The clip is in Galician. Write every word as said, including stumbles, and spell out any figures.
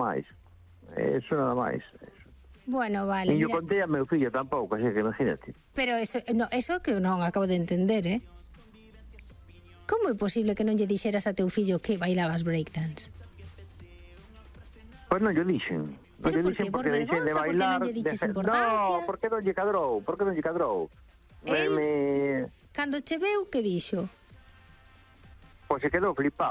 máis. Eso nada máis. Bueno, vale. E eu Mira, contei a meu fillo tampouco, así que imagínate. pero eso, no, eso que non acabo de entender, eh? Como é posible que non lle dixeras a teu fillo que bailabas breakdance? Pois non lle dixen. Non Pero lle por dixen que? Por porque deixei de vergonza? Porque bailar. non lle diches de... importancia? No, porque non lle cadrou, porque non lle cadrou. Me, El? me... Cando che veu, que dixo? Pois se quedou flipado.